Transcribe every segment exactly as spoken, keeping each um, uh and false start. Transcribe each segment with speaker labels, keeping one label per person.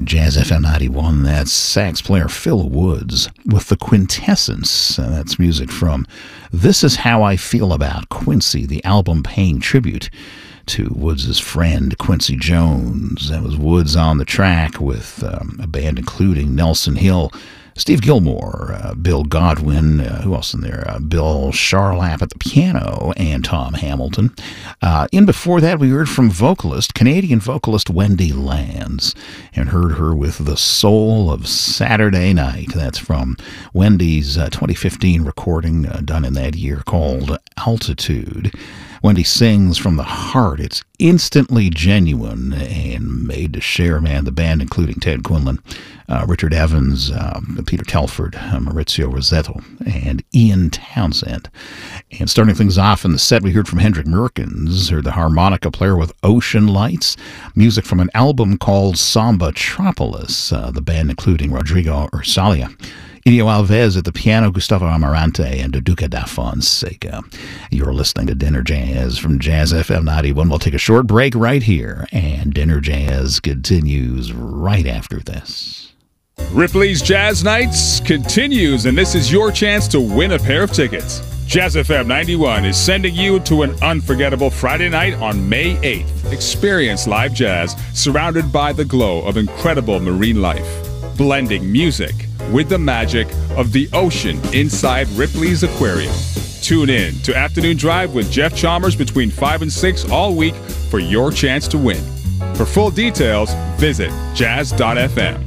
Speaker 1: Jazz F M ninety-one. That's sax player Phil Woods with the Quintessence. Uh, that's music from This Is How I Feel About Quincy, the album paying tribute to Woods' friend Quincy Jones. That was Woods on the track with um, a band including Nelson Hill, Steve Gilmore, uh, Bill Godwin, uh, who else in there? Uh, Bill Charlap at the piano, and Tom Hamilton. Uh, in before that, we heard from vocalist, Canadian vocalist Wendy Lands, and heard her with The Soul of Saturday Night. That's from Wendy's uh, twenty fifteen recording uh, done in that year called Altitude. Wendy sings from the heart. It's instantly genuine and made to share, man. The band, including Ted Quinlan, uh, Richard Evans, uh, Peter Telford, uh, Maurizio Rossetto, and Ian Townsend. And starting things off in the set, we heard from Hendrik Merkens, heard the harmonica player with Ocean Lights, music from an album called Samba Tropolis, uh, the band including Rodrigo Ursalia, Inio Alves at the piano, Gustavo Amarante, and Duduca da Fonseca. You're listening to Dinner Jazz from Jazz F M ninety-one. We'll take a short break right here, and Dinner Jazz continues right after this.
Speaker 2: Ripley's Jazz Nights continues, and this is your chance to win a pair of tickets. Jazz F M ninety-one is sending you to an unforgettable Friday night on May eighth. Experience live jazz surrounded by the glow of incredible marine life, blending music with the magic of the ocean inside Ripley's Aquarium. Tune in to Afternoon Drive with Jeff Chalmers between five and six all week for your chance to win. For full details, visit jazz dot f m.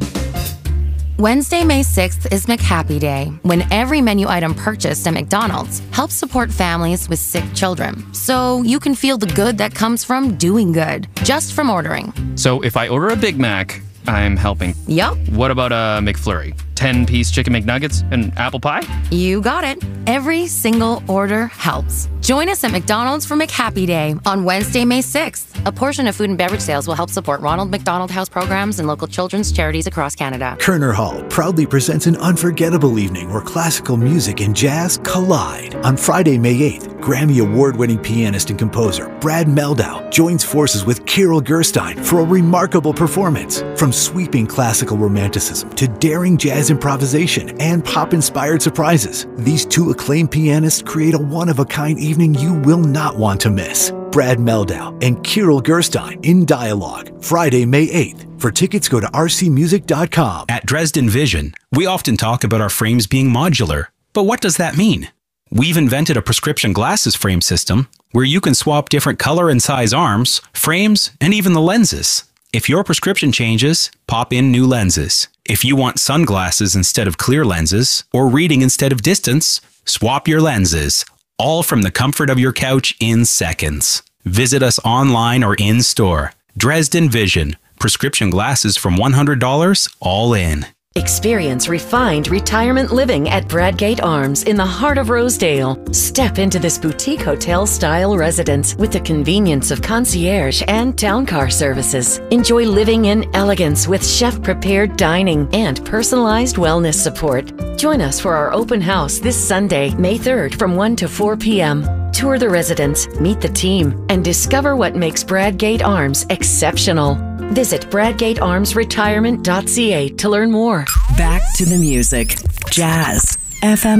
Speaker 3: Wednesday, May sixth is McHappy Day, when every menu item purchased at McDonald's helps support families with sick children. So you can feel the good that comes from doing good, just from ordering.
Speaker 4: So if I order a Big Mac, I'm helping.
Speaker 3: Yup.
Speaker 4: What about a McFlurry? ten-piece chicken McNuggets and apple pie?
Speaker 3: You got it. Every single order helps. Join us at McDonald's for McHappy Day on Wednesday, May sixth. A portion of food and beverage sales will help support Ronald McDonald House programs and local children's charities across Canada.
Speaker 5: Kerner Hall proudly presents an unforgettable evening where classical music and jazz collide. On Friday, May eighth, Grammy Award-winning pianist and composer Brad Mehldau joins forces with Kirill Gerstein for a remarkable performance. From sweeping classical romanticism to daring jazz improvisation and pop-inspired surprises, these two acclaimed pianists create a one-of-a-kind evening you will not want to miss. Brad Mehldau and Kirill Gerstein in dialogue, Friday, May eighth. For tickets, go to r c music dot com.
Speaker 6: At Dresden Vision, we often talk about our frames being modular. But what does that mean? We've invented a prescription glasses frame system where you can swap different color and size arms, frames, and even the lenses. If your prescription changes, pop in new lenses. If you want sunglasses instead of clear lenses, or reading instead of distance, swap your lenses. All from the comfort of your couch in seconds. Visit us online or in store. Dresden Vision. Prescription glasses from one hundred dollars, all in.
Speaker 7: Experience refined retirement living at Bradgate Arms in the heart of Rosedale. Step into this boutique hotel-style residence with the convenience of concierge and town car services. Enjoy living in elegance with chef-prepared dining and personalized wellness support. Join us for our open house this Sunday, May third from one to four p m Tour the residence, meet the team, and discover what makes Bradgate Arms exceptional. Visit bradgate arms retirement dot c a to learn more.
Speaker 8: Back to the music. Jazz F M